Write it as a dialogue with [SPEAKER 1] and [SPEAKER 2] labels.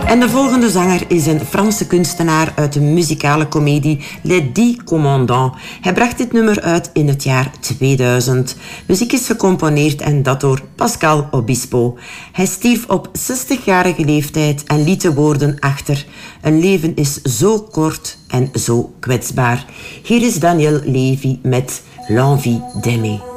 [SPEAKER 1] En de volgende zanger is een Franse kunstenaar uit de muzikale komedie Les 10 Commandants. Hij bracht dit nummer uit in het jaar 2000. Muziek is gecomponeerd en dat door Pascal Obispo. Hij stierf op 60-jarige leeftijd en liet de woorden achter: een leven is zo kort en zo kwetsbaar. Hier is Daniel Levy met L'envie d'aimer.